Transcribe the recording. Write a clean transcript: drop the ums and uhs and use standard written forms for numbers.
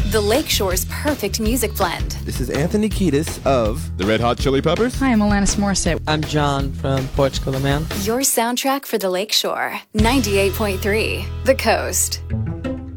The Lakeshore's perfect music blend. This is Anthony Kiedis of the Red Hot Chili Peppers. Hi, I'm Alanis Morissette. I'm John from Portugal the Man. Your soundtrack for the Lakeshore. 98.3 The Coast.